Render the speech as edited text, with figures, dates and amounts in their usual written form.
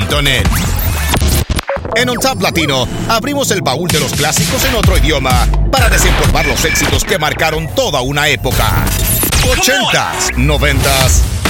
top.latino.net. En On Top Latino abrimos el baúl de los clásicos en otro idioma para desempolvar los éxitos que marcaron toda una época. 80s, 90s